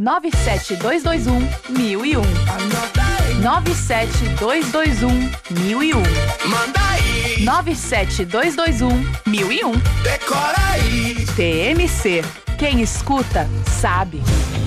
97221-1001. 97221-1001. Manda aí. 97221-1001. Decora aí. TMC. Quem escuta, sabe.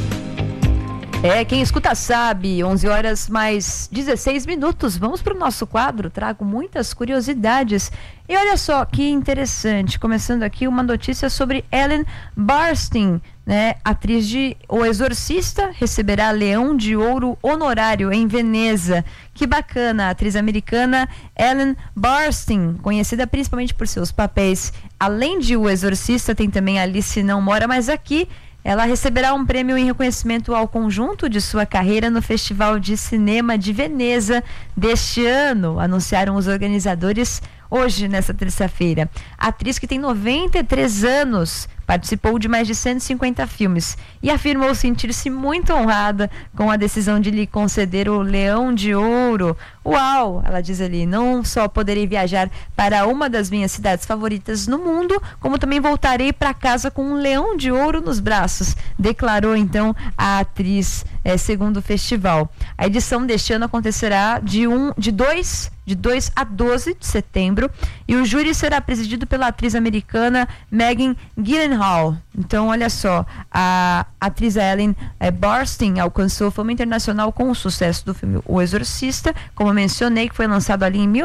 Quem escuta sabe, 11 horas mais 16 minutos. Vamos para o nosso quadro, trago muitas curiosidades. E olha só que interessante, começando aqui uma notícia sobre Ellen Burstyn, né? Atriz de O Exorcista, receberá Leão de Ouro honorário em Veneza. Que bacana, a atriz americana Ellen Burstyn, conhecida principalmente por seus papéis. Além de O Exorcista, tem também Alice Não Mora Mais Aqui. Ela receberá um prêmio em reconhecimento ao conjunto de sua carreira no Festival de Cinema de Veneza deste ano, anunciaram os organizadores hoje, nesta terça-feira. A atriz, que tem 93 anos, participou de mais de 150 filmes e afirmou sentir-se muito honrada com a decisão de lhe conceder o Leão de Ouro. Uau, ela diz ali, não só poderei viajar para uma das minhas cidades favoritas no mundo, como também voltarei para casa com um Leão de Ouro nos braços, declarou então a atriz, segundo o festival. A edição deste ano acontecerá de 2 a 12 de setembro e o júri será presidido pela atriz americana Megan Gyllenhaal. Então, olha só, a atriz Ellen Burstyn alcançou fama internacional com o sucesso do filme O Exorcista, como mencionei, que foi lançado ali em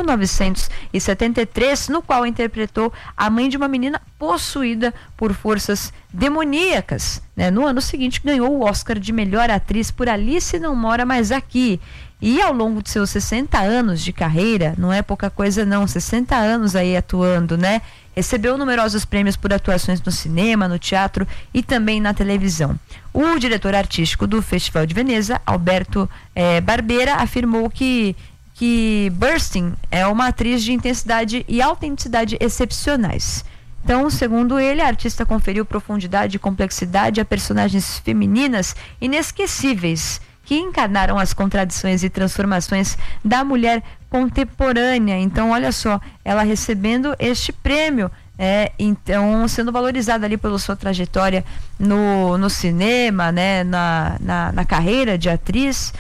1973, no qual interpretou a mãe de uma menina possuída por forças demoníacas, né? No ano seguinte ganhou o Oscar de melhor atriz por Alice Não Mora Mais Aqui. E ao longo de seus 60 anos de carreira, não é pouca coisa não, 60 anos aí atuando, né? Recebeu numerosos prêmios por atuações no cinema, no teatro e também na televisão. O diretor artístico do Festival de Veneza, Alberto Barbera, afirmou que Burstyn é uma atriz de intensidade e autenticidade excepcionais. Então, segundo ele, a artista conferiu profundidade e complexidade a personagens femininas inesquecíveis, que encarnaram as contradições e transformações da mulher contemporânea. Então, olha só, ela recebendo este prêmio, então sendo valorizada ali pela sua trajetória no cinema, né, na carreira de atriz.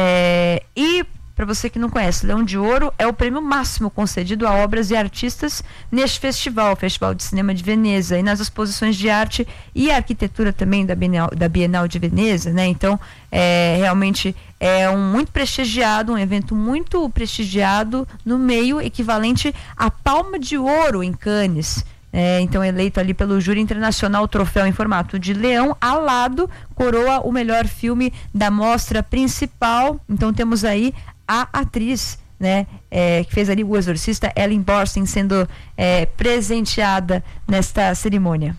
E para você que não conhece, Leão de Ouro é o prêmio máximo concedido a obras e artistas neste festival, o Festival de Cinema de Veneza, e nas exposições de arte e arquitetura também da Bienal de Veneza, né? Então, realmente é um evento muito prestigiado no meio, equivalente à Palma de Ouro em Cannes. Então, eleito ali pelo júri internacional, o troféu em formato de leão alado coroa o melhor filme da mostra principal. Então, temos aí a atriz, né, que fez ali O Exorcista, Ellen Burstyn, sendo presenteada nesta cerimônia.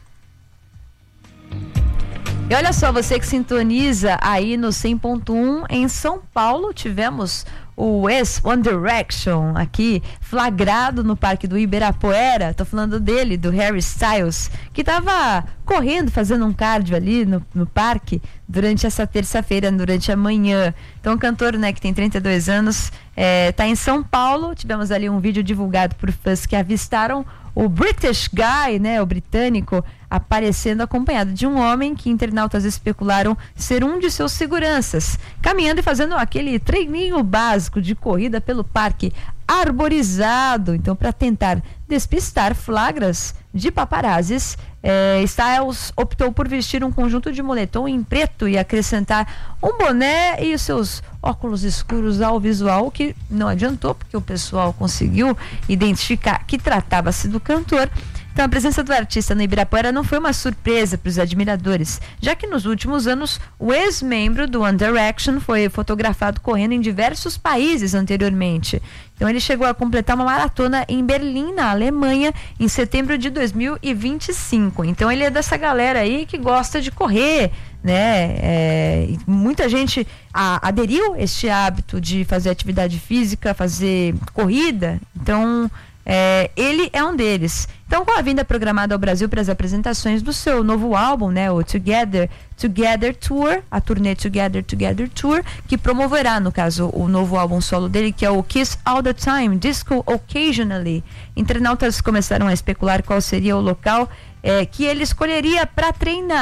E olha só, você que sintoniza aí no 100.1 em São Paulo, tivemos o ex-One Direction aqui flagrado no Parque do Ibirapuera. Tô falando dele, do Harry Styles, que tava correndo, fazendo um cardio ali no parque durante essa terça-feira, durante a manhã. Então o cantor, né, que tem 32 anos, tá em São Paulo. Tivemos ali um vídeo divulgado por fãs que avistaram o British Guy, né, o britânico, aparecendo acompanhado de um homem que internautas especularam ser um de seus seguranças, caminhando e fazendo aquele treininho básico de corrida pelo parque arborizado. Então, para tentar despistar flagras de paparazzis, Styles optou por vestir um conjunto de moletom em preto e acrescentar um boné e os seus óculos escuros ao visual, que não adiantou, porque o pessoal conseguiu identificar que tratava-se do cantor. Então, a presença do artista no Ibirapuera não foi uma surpresa para os admiradores, já que nos últimos anos o ex-membro do One Direction foi fotografado correndo em diversos países anteriormente. Então, ele chegou a completar uma maratona em Berlim, na Alemanha, em setembro de 2025. Então, ele é dessa galera aí que gosta de correr, né? Muita gente aderiu a este hábito de fazer atividade física, fazer corrida. Então, ele é um deles. Então, com a vinda programada ao Brasil para as apresentações do seu novo álbum, né, o Together Tour, a turnê Together Tour, que promoverá, no caso, o novo álbum solo dele, que é o Kiss All the Time, Disco Occasionally. Internautas começaram a especular qual seria o local que ele escolheria para treinar.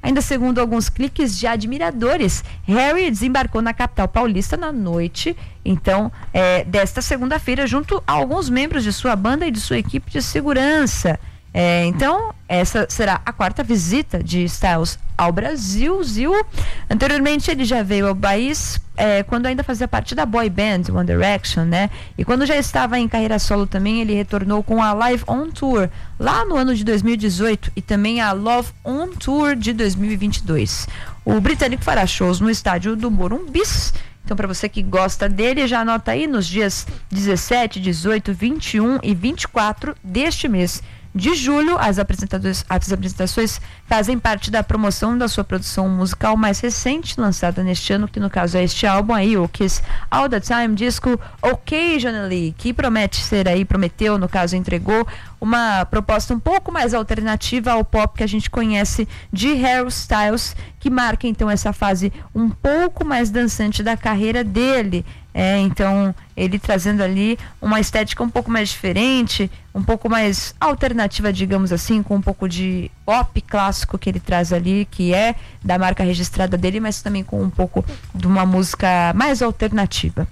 Ainda segundo alguns cliques de admiradores, Harry desembarcou na capital paulista na noite, então, desta segunda-feira, junto a alguns membros de sua banda e de sua equipe de segurança. Então, essa será a 4ª visita de Styles ao Brasil. Anteriormente, ele já veio ao país quando ainda fazia parte da boy band One Direction, né? E quando já estava em carreira solo também, ele retornou com a Live On Tour lá no ano de 2018 e também a Love On Tour de 2022. O britânico fará shows no estádio do Morumbis. Então, para você que gosta dele, já anota aí nos dias 17, 18, 21 e 24 deste mês de julho. As apresentações fazem parte da promoção da sua produção musical mais recente, lançada neste ano, que no caso é este álbum aí, o Kiss All The Time Disco Occasionally, que prometeu, no caso entregou, uma proposta um pouco mais alternativa ao pop que a gente conhece de Harry Styles, que marca então essa fase um pouco mais dançante da carreira dele. Então ele trazendo ali uma estética um pouco mais diferente, um pouco mais alternativa, digamos assim, com um pouco de pop clássico que ele traz ali, que é da marca registrada dele, mas também com um pouco de uma música mais alternativa.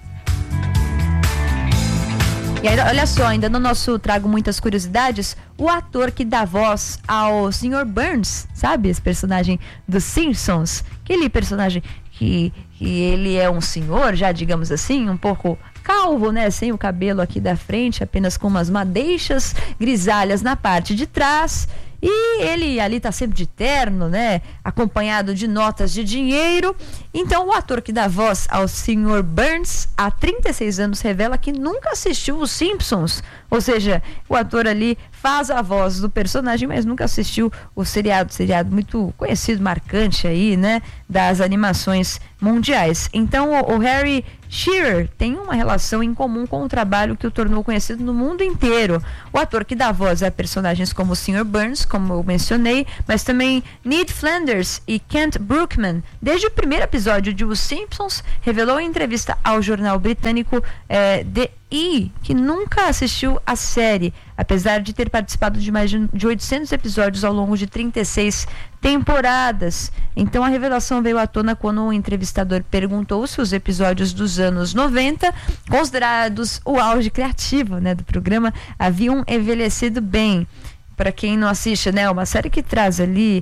E aí, olha só, ainda no nosso Trago Muitas Curiosidades, o ator que dá voz ao Sr. Burns, sabe? Esse personagem dos Simpsons, aquele personagem que ele é um senhor, já digamos assim, um pouco calvo, né? Sem o cabelo aqui da frente, apenas com umas madeixas grisalhas na parte de trás. E ele ali tá sempre de terno, né? Acompanhado de notas de dinheiro. Então, o ator que dá voz ao Sr. Burns, há 36 anos, revela que nunca assistiu os Simpsons. Ou seja, o ator ali faz a voz do personagem, mas nunca assistiu o seriado muito conhecido, marcante aí, né? Das animações mundiais. Então, o Harry Shearer tem uma relação em comum com o trabalho que o tornou conhecido no mundo inteiro. O ator que dá voz a personagens como o Sr. Burns, como eu mencionei, mas também Ned Flanders e Kent Brookman, desde o primeiro episódio de Os Simpsons, revelou em entrevista ao jornal britânico The E que nunca assistiu a série, apesar de ter participado de mais de 800 episódios ao longo de 36 temporadas. Então a revelação veio à tona quando o entrevistador perguntou se os episódios dos anos 90, considerados o auge criativo, né, do programa, haviam envelhecido bem. Para quem não assiste, né, uma série que traz ali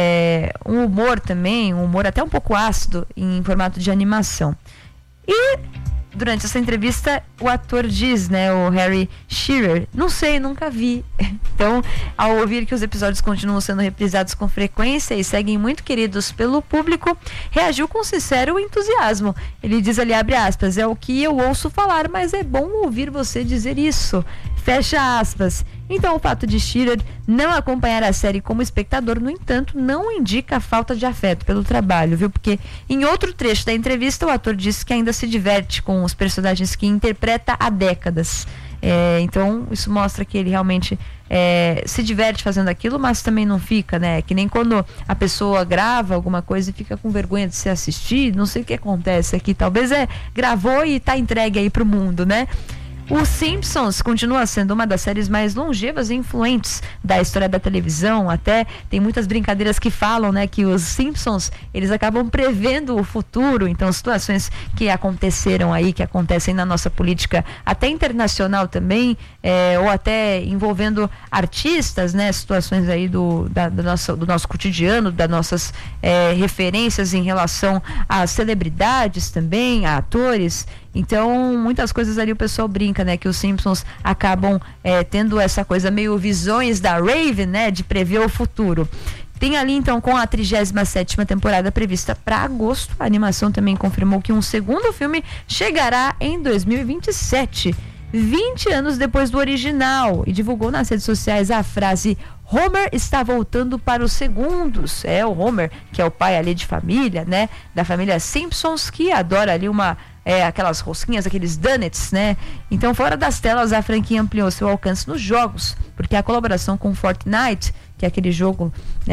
um humor também, um humor até um pouco ácido em formato de animação. E durante essa entrevista, o ator diz, né, o Harry Shearer, não sei, nunca vi. Então, ao ouvir que os episódios continuam sendo reprisados com frequência e seguem muito queridos pelo público, reagiu com sincero entusiasmo. Ele diz ali, abre aspas, é o que eu ouço falar, mas é bom ouvir você dizer isso. Fecha aspas. Então, o fato de Shearer não acompanhar a série como espectador, no entanto, não indica a falta de afeto pelo trabalho, viu? Porque em outro trecho da entrevista, o ator disse que ainda se diverte com os personagens que interpreta há décadas. Então, isso mostra que ele realmente se diverte fazendo aquilo, mas também não fica, né? Que nem quando a pessoa grava alguma coisa e fica com vergonha de se assistir, não sei o que acontece aqui. Talvez gravou e tá entregue aí pro mundo, né? Os Simpsons continua sendo uma das séries mais longevas e influentes da história da televisão. Até tem muitas brincadeiras que falam, né, que os Simpsons, eles acabam prevendo o futuro. Então, situações que aconteceram aí, que acontecem na nossa política até internacional também, ou até envolvendo artistas, né, situações aí do nosso cotidiano, das nossas referências em relação às celebridades também, a atores. Então, muitas coisas ali o pessoal brinca, né? Que os Simpsons acabam tendo essa coisa meio visões da Raven, né? De prever o futuro. Tem ali, então, com a 37ª temporada prevista para agosto. A animação também confirmou que um segundo filme chegará em 2027, 20 anos depois do original, e divulgou nas redes sociais a frase: Homer está voltando para os segundos. O Homer, que é o pai ali de família, né? Da família Simpsons, que adora ali aquelas rosquinhas, aqueles donuts, né? Então, fora das telas, a franquia ampliou seu alcance nos jogos, porque a colaboração com Fortnite, que é aquele jogo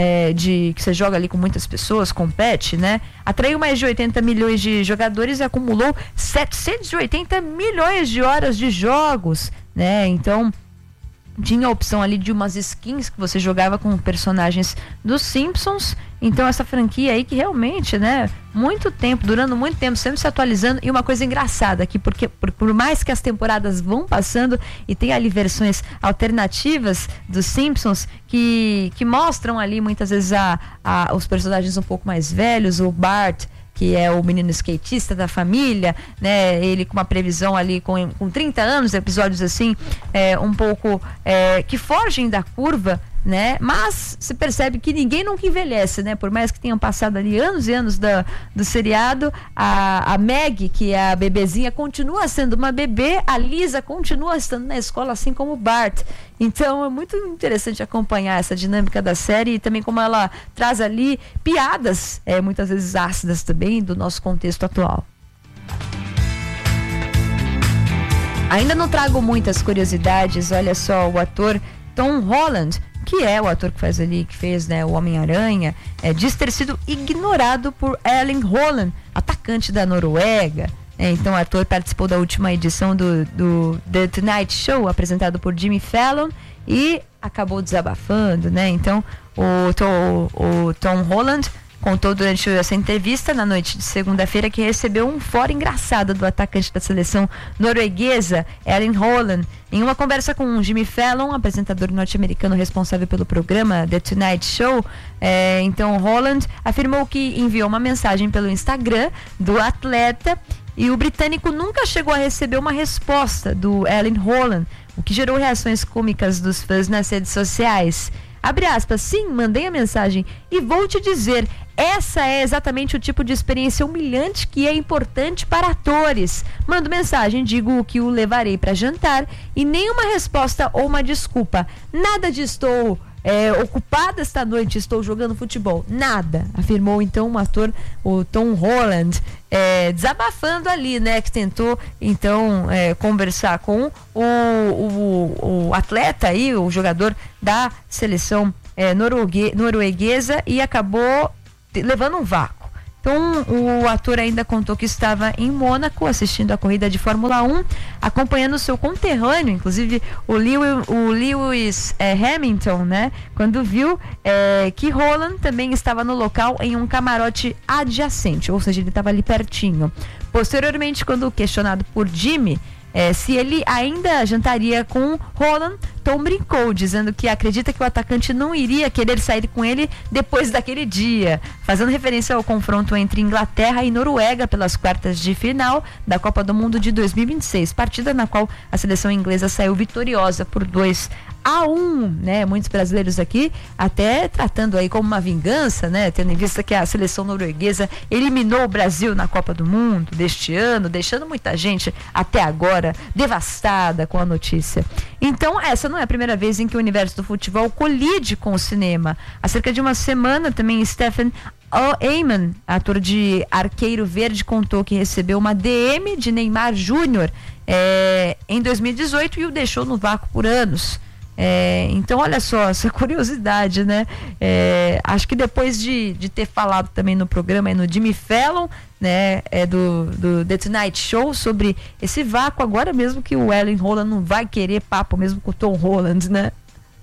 que você joga ali com muitas pessoas, compete, né? Atraiu mais de 80 milhões de jogadores e acumulou 780 milhões de horas de jogos, né? Então, tinha a opção ali de umas skins que você jogava com personagens dos Simpsons. Então essa franquia aí que realmente, né, durando muito tempo, sempre se atualizando. E uma coisa engraçada aqui, porque por mais que as temporadas vão passando e tem ali versões alternativas dos Simpsons que mostram ali muitas vezes os personagens um pouco mais velhos, o Bart, que é o menino skatista da família, né? Ele com uma previsão ali com 30 anos, episódios assim, um pouco que fogem da curva, né? Mas se percebe que ninguém nunca envelhece, né? Por mais que tenham passado ali anos e anos do seriado, a Maggie, que é a bebezinha, continua sendo uma bebê, a Lisa continua estando na escola, assim como o Bart. Então é muito interessante acompanhar essa dinâmica da série e também como ela traz ali piadas, muitas vezes ácidas também, do nosso contexto atual. Ainda não trago muitas curiosidades. Olha só, o ator Tom Holland, que é o ator que fez, né, o Homem-Aranha, diz ter sido ignorado por Erling Haaland, atacante da Noruega. Então o ator participou da última edição do The Tonight Show, apresentado por Jimmy Fallon, e acabou desabafando, né? Então o Tom Holland contou durante essa entrevista na noite de segunda-feira que recebeu um fora engraçado do atacante da seleção norueguesa, Erling Haaland, em uma conversa com Jimmy Fallon, apresentador norte-americano responsável pelo programa The Tonight Show. Então Haaland afirmou que enviou uma mensagem pelo Instagram do atleta e o britânico nunca chegou a receber uma resposta do Erling Haaland, o que gerou reações cômicas dos fãs nas redes sociais. Abre aspas, sim, mandei a mensagem e vou te dizer, essa é exatamente o tipo de experiência humilhante que é importante para atores. Mando mensagem, digo que o levarei para jantar e nenhuma resposta ou uma desculpa. Nada de estou ocupada esta noite, estou jogando futebol. Nada, afirmou então o ator, o Tom Holland, desabafando ali, né, que tentou então conversar com o atleta aí, o jogador da seleção norueguesa, e acabou levando um vácuo. Então o ator ainda contou que estava em Mônaco assistindo a corrida de Fórmula 1, acompanhando o seu conterrâneo, inclusive o Lewis Hamilton, né? Quando viu que Haaland também estava no local em um camarote adjacente, ou seja, ele estava ali pertinho. Posteriormente, quando questionado por Jimmy se ele ainda jantaria com Haaland, Tom brincou, dizendo que acredita que o atacante não iria querer sair com ele depois daquele dia, fazendo referência ao confronto entre Inglaterra e Noruega pelas quartas de final da Copa do Mundo de 2026, partida na qual a seleção inglesa saiu vitoriosa por 2-1, né? Muitos brasileiros aqui até tratando aí como uma vingança, né? Tendo em vista que a seleção norueguesa eliminou o Brasil na Copa do Mundo deste ano, deixando muita gente até agora devastada com a notícia. Então essa não é a primeira vez em que o universo do futebol colide com o cinema. Há cerca de uma semana também Stephen Amell, ator de Arqueiro Verde, contou que recebeu uma DM de Neymar Júnior em 2018 e o deixou no vácuo por anos. Então olha só, essa curiosidade, né? Acho que depois de ter falado também no programa, no Jimmy Fallon, né, do The Tonight Show, sobre esse vácuo, agora mesmo que o Erling Haaland não vai querer papo mesmo com o Tom Holland, né?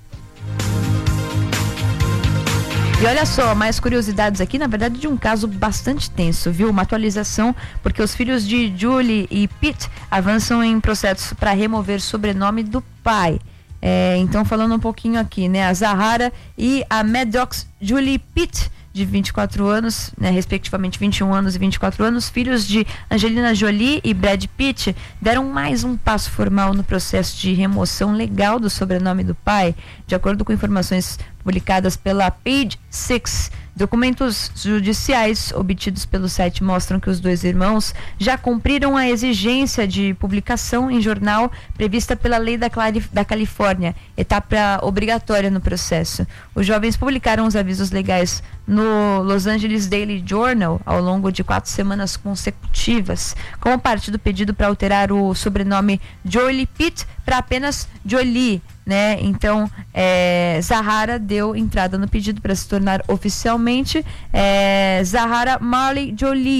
E olha só, mais curiosidades aqui, na verdade, de um caso bastante tenso, viu? Uma atualização, porque os filhos de Julie e Pete avançam em processos para remover sobrenome do pai. Então, falando um pouquinho aqui, né? A Zahara e a Maddox Julie Pitt, de 24 anos, né, respectivamente 21 anos e 24 anos, filhos de Angelina Jolie e Brad Pitt, deram mais um passo formal no processo de remoção legal do sobrenome do pai, de acordo com informações publicadas pela Page Six. Documentos judiciais obtidos pelo site mostram que os dois irmãos já cumpriram a exigência de publicação em jornal prevista pela lei da Califórnia, etapa obrigatória no processo. Os jovens publicaram os avisos legais no Los Angeles Daily Journal ao longo de 4 semanas consecutivas, como parte do pedido para alterar o sobrenome Jolie Pitt para apenas Jolie, né? Então, Zahara deu entrada no pedido para se tornar oficialmente Zahara Marley Jolie.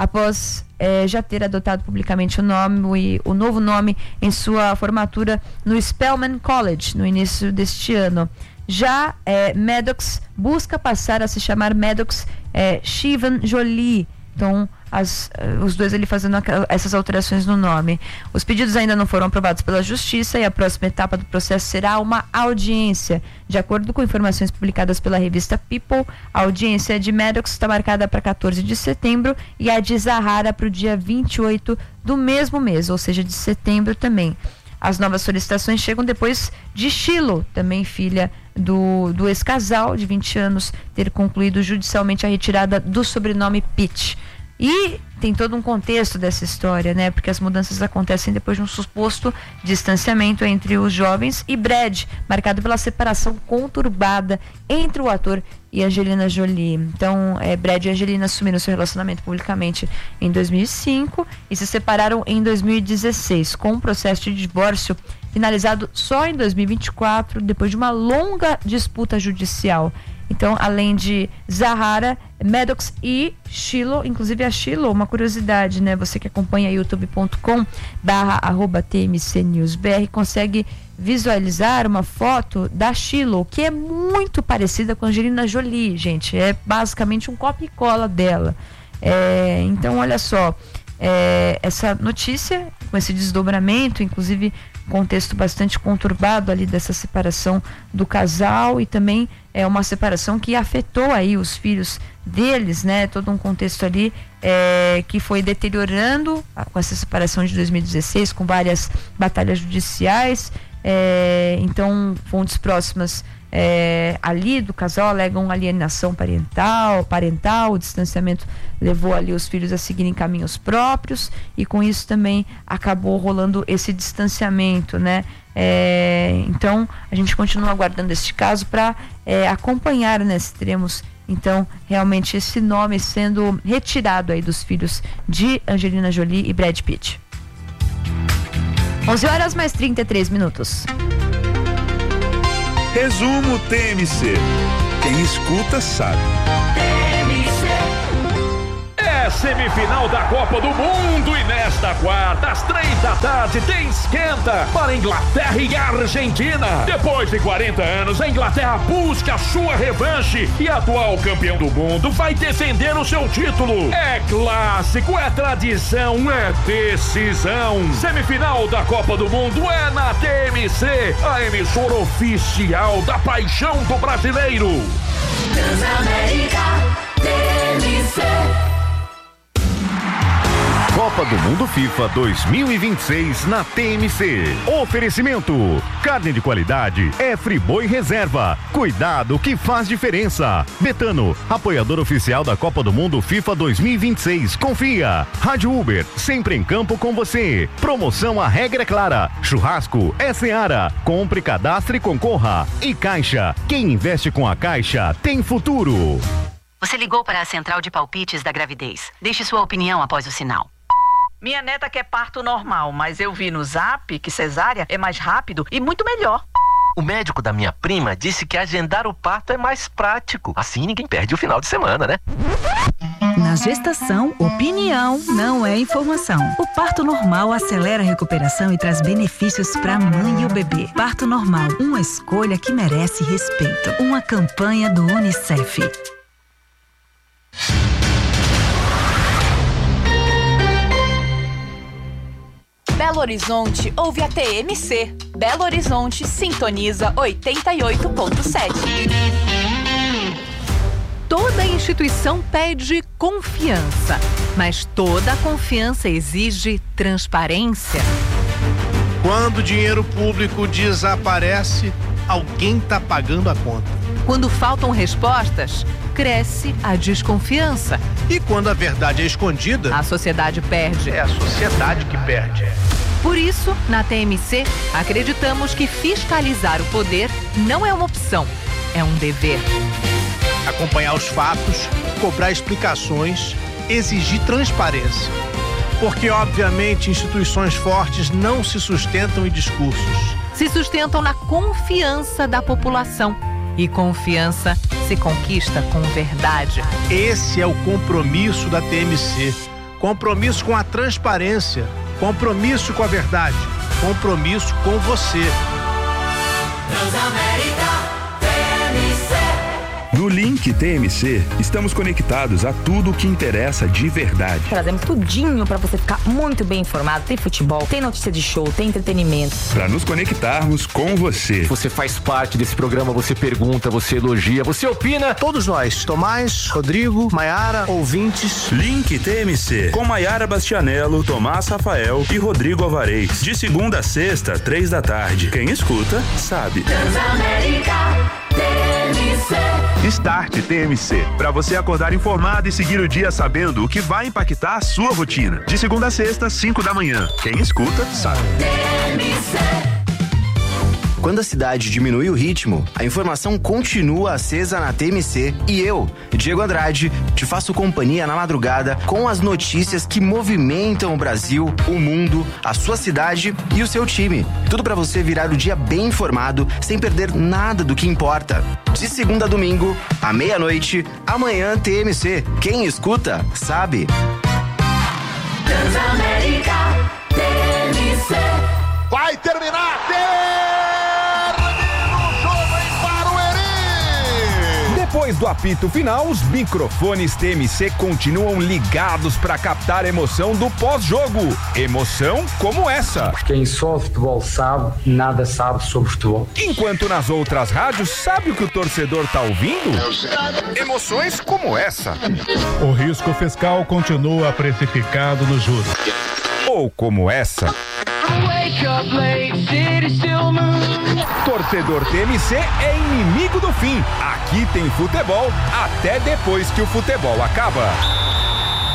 após já ter adotado publicamente o novo nome em sua formatura no Spelman College no início deste ano. Já Maddox busca passar a se chamar Maddox Shivan Jolie. Então, os dois ali fazendo essas alterações no nome. Os pedidos ainda não foram aprovados pela Justiça e a próxima etapa do processo será uma audiência. De acordo com informações publicadas pela revista People, a audiência de Maddox está marcada para 14 de setembro e a de Zahara para o dia 28 do mesmo mês, ou seja, de setembro também. As novas solicitações chegam depois de Shiloh, também filha do ex-casal de 20 anos, ter concluído judicialmente a retirada do sobrenome Pitt. E tem todo um contexto dessa história, né? Porque as mudanças acontecem depois de um suposto distanciamento entre os jovens e Brad, marcado pela separação conturbada entre o ator e Angelina Jolie. Então, Brad e Angelina assumiram seu relacionamento publicamente em 2005 e se separaram em 2016, com um processo de divórcio finalizado só em 2024, depois de uma longa disputa judicial. Então, além de Zahara, Maddox e Shiloh, inclusive a Shiloh, uma curiosidade, né? Você que acompanha youtube.com/TMCNewsBR consegue visualizar uma foto da Shiloh, que é muito parecida com a Angelina Jolie, gente. É basicamente um copia e cola dela. Então, olha só, essa notícia, com esse desdobramento, inclusive contexto bastante conturbado ali dessa separação do casal, e também é uma separação que afetou aí os filhos deles, né? Todo um contexto ali que foi deteriorando com essa separação de 2016, com várias batalhas judiciais. Então, fontes próximas ali do casal alegam alienação parental, o distanciamento levou ali os filhos a seguirem caminhos próprios, e com isso também acabou rolando esse distanciamento, né? Então a gente continua aguardando este caso para acompanhar, né, se teremos então realmente esse nome sendo retirado aí dos filhos de Angelina Jolie e Brad Pitt. 11h mais 33 minutos. Resumo TMC. Quem escuta sabe. É semifinal da Copa do Mundo e nesta quarta, às 3 p.m, tem esquenta para Inglaterra e Argentina. Depois de 40 anos, a Inglaterra busca a sua revanche e atual campeão do mundo vai defender o seu título. É clássico, é tradição, é decisão. Semifinal da Copa do Mundo é na TMC, a emissora oficial da paixão do brasileiro. Transamérica TMC. Copa do Mundo FIFA 2026 na TMC. Oferecimento: carne de qualidade é Friboi Reserva. Cuidado que faz diferença. Betano, apoiador oficial da Copa do Mundo FIFA 2026. Confia. Rádio Uber, sempre em campo com você. Promoção A Regra é Clara. Churrasco é Seara. Compre, cadastre e concorra. E Caixa, quem investe com a Caixa tem futuro. Você ligou para a central de palpites da gravidez. Deixe sua opinião após o sinal. Minha neta quer parto normal, mas eu vi no Zap que cesárea é mais rápido e muito melhor. O médico da minha prima disse que agendar o parto é mais prático. Assim ninguém perde o final de semana, né? Na gestação, opinião não é informação. O parto normal acelera a recuperação e traz benefícios para a mãe e o bebê. Parto normal, uma escolha que merece respeito. Uma campanha do UNICEF. Belo Horizonte ouve a TMC. Belo Horizonte sintoniza 88.7. Toda instituição pede confiança, mas toda confiança exige transparência. Quando o dinheiro público desaparece, alguém está pagando a conta. Quando faltam respostas, cresce a desconfiança. E quando a verdade é escondida, a sociedade perde. É a sociedade que perde. Por isso, na TMC, acreditamos que fiscalizar o poder não é uma opção, é um dever. Acompanhar os fatos, cobrar explicações, exigir transparência. Porque, obviamente, instituições fortes não se sustentam em discursos. Se sustentam na confiança da população. E confiança se conquista com verdade. Esse é o compromisso da TMC. compromisso com a transparência, compromisso com a verdade, compromisso com você. Transamérica TMC. No Link TMC, estamos conectados a tudo o que interessa de verdade. Trazemos tudinho para você ficar muito bem informado. Tem futebol, tem notícia de show, tem entretenimento. Para nos conectarmos com você. Você faz parte desse programa, você pergunta, você elogia, você opina. Todos nós, Tomás, Rodrigo, Maiara, ouvintes. Link TMC, com Maiara Bastianello, Tomás Rafael e Rodrigo Alvarez. De segunda a sexta, 15h. Quem escuta, sabe. Transamérica TMC. Start TMC, para você acordar informado e seguir o dia sabendo o que vai impactar a sua rotina. De segunda a sexta, 5h. Quem escuta, sabe. TMC. Quando a cidade diminui o ritmo, a informação continua acesa na TMC e eu, Diego Andrade, te faço companhia na madrugada com as notícias que movimentam o Brasil, o mundo, a sua cidade e o seu time. Tudo para você virar o dia bem informado, sem perder nada do que importa. De segunda a domingo, à meia-noite, amanhã TMC. Quem escuta, sabe. Transamérica TMC. Vai terminar! Depois do apito final, os microfones TMC continuam ligados para captar a emoção do pós-jogo. Emoção como essa. Quem só futebol sabe, nada sabe sobre futebol. Enquanto nas outras rádios, sabe o que o torcedor tá ouvindo? Emoções como essa. O risco fiscal continua precificado nos juros. Ou como essa. Torcedor TMC é inimigo do fim. Aqui tem futebol até depois que o futebol acaba.